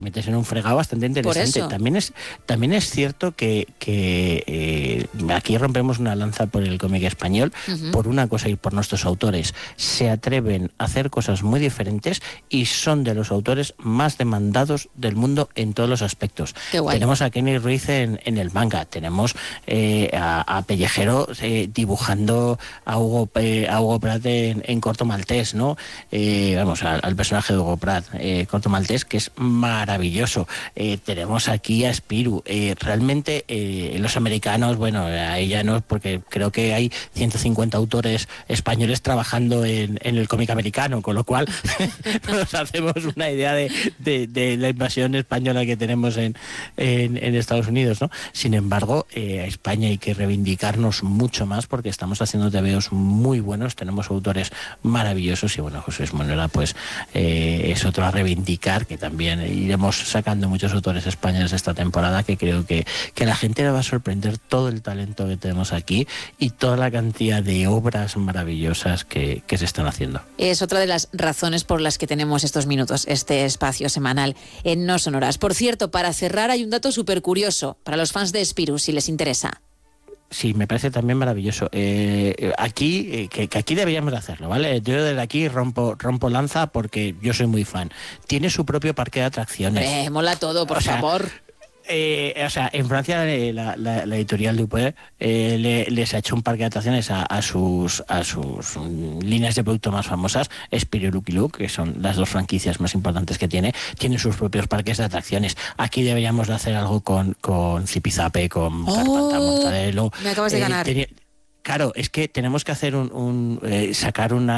metes en un fregado bastante interesante. También es cierto que aquí rompemos una lanza por el cómic español, por una cosa y por nuestros autores. Se atreven a hacer cosas muy diferentes y son de los autores más demandados del mundo en todos los aspectos. Tenemos a Kenny Ruiz en el manga, tenemos a Pellejero dibujando a Hugo Pratt en Corto Maltés, ¿no? Al personaje de Hugo Pratt, Corto Maltés, que es maravilloso. Tenemos aquí a Spirou. Realmente los americanos, bueno, ahí ya no, porque creo que hay 150 autores españoles trabajando en el cómic americano, con lo cual nos hacemos una idea de la invasión española que tenemos en Estados Unidos, ¿no? Sin embargo, a España hay que reivindicarnos mucho más porque estamos haciendo TVOs muy buenos, tenemos autores maravillosos y bueno, José Manuela pues es otro a reivindicar, que también iremos sacando muchos autores españoles esta temporada, que creo que la gente le va a sorprender todo el talento que tenemos aquí y toda la cantidad de obras maravillosas que se están haciendo. Es otra de las razones por las que tenemos estos minutos, este espacio semanal en No Sonoras. Por cierto, para cerrar hay un dato súper curioso para los fans de Spirou, si les interesa. Sí, me parece también maravilloso. Aquí deberíamos de hacerlo, ¿vale? Yo desde aquí rompo lanza porque yo soy muy fan. Tiene su propio parque de atracciones. Mola todo, por favor. En Francia la editorial Dupont les ha hecho un parque de atracciones a sus líneas de producto más famosas, Spirou y Lucky Luke, que son las dos franquicias más importantes que tienen sus propios parques de atracciones. Aquí deberíamos de hacer algo con Zipizape, con Carpanta Mortadelo. Me acabas de ganar. Claro, es que tenemos que hacer sacar un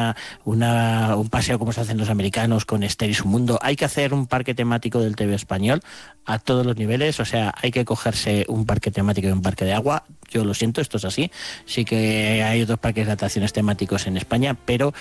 paseo como se hacen los americanos con Esther y su mundo. Hay que hacer un parque temático del TV español a todos los niveles, o sea, hay que cogerse un parque temático y un parque de agua. Yo lo siento, esto es así. Sí que hay otros parques de atracciones temáticos en España, pero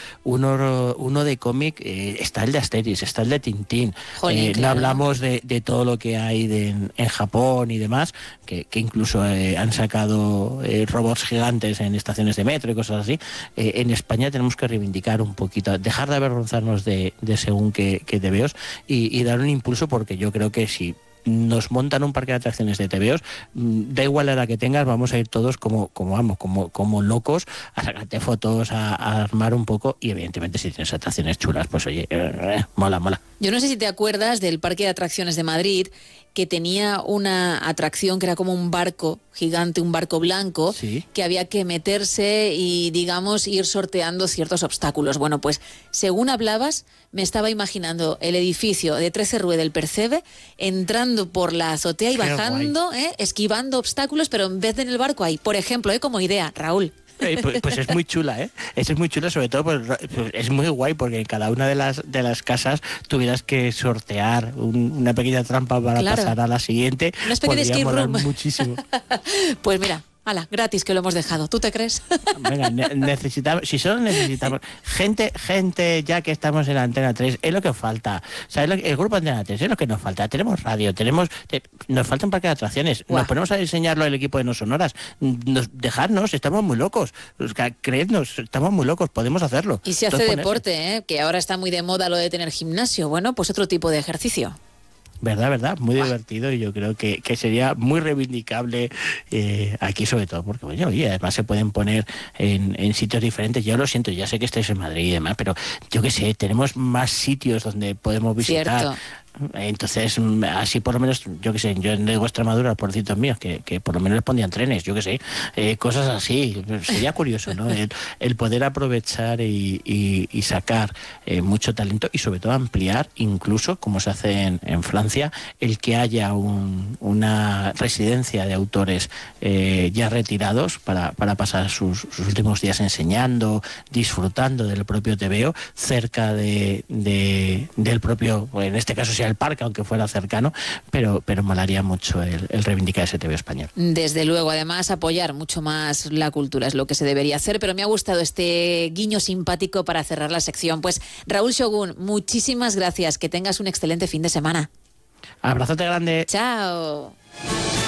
uno de cómic está el de Asterix, está el de Tintín. Jolín, no hablamos de todo lo que hay en Japón y demás, que incluso han sacado robots gigantes en estaciones de metro y cosas así. En España tenemos que reivindicar un poquito, dejar de avergonzarnos de según qué TVOs y dar un impulso, porque yo creo que si nos montan un parque de atracciones de TVOs, da igual la edad que tengas, vamos a ir todos como locos a sacarte fotos, a armar un poco, y evidentemente si tienes atracciones chulas, pues oye, mola. Yo no sé si te acuerdas del parque de atracciones de Madrid, que tenía una atracción que era como un barco gigante, un barco blanco, ¿sí? Que había que meterse y, digamos, ir sorteando ciertos obstáculos. Bueno, pues según hablabas, me estaba imaginando el edificio de 13 Rue del Percebe, entrando por la azotea y bajando, esquivando obstáculos, pero en vez de en el barco hay, por ejemplo, como idea, Raúl. Pues es muy chula, es muy chula, sobre todo pues es muy guay, porque en cada una de las casas tuvieras que sortear una pequeña trampa para pasar a la siguiente. Una especie de escape room. Muchísimo. Pues mira, gratis que lo hemos dejado. ¿Tú te crees? Venga, si solo necesitamos gente ya que estamos en la Antena 3, es lo que falta. ¿Sabes? El grupo Antena 3 es lo que nos falta. Tenemos radio, nos falta un parque de atracciones. Nos ponemos a diseñarlo el equipo de No Sonoras. Dejadnos, estamos muy locos. Creednos, estamos muy locos, podemos hacerlo. Y si hace deporte, que ahora está muy de moda lo de tener gimnasio, bueno, pues otro tipo de ejercicio. ¿Verdad? Muy divertido, y yo creo que sería muy reivindicable aquí, sobre todo porque, bueno, oye, además se pueden poner en sitios diferentes. Yo lo siento, ya sé que estáis en Madrid y demás, pero yo qué sé, tenemos más sitios donde podemos visitar. Cierto. Entonces, así por lo menos, yo qué sé, yo en Extremadura, por cientos míos, que por lo menos les pondrían trenes, yo qué sé, cosas así. Sería curioso, ¿no? El poder aprovechar y sacar mucho talento, y sobre todo ampliar, incluso como se hace en Francia, el que haya una residencia de autores ya retirados para pasar sus últimos días enseñando, disfrutando del propio TVO, cerca del propio, en este caso el parque, aunque fuera cercano, pero molaría mucho el reivindicar ese TV español. Desde luego, además apoyar mucho más la cultura es lo que se debería hacer, pero me ha gustado este guiño simpático para cerrar la sección. Pues Raúl Shogun, muchísimas gracias, que tengas un excelente fin de semana. Abrazote grande. Chao.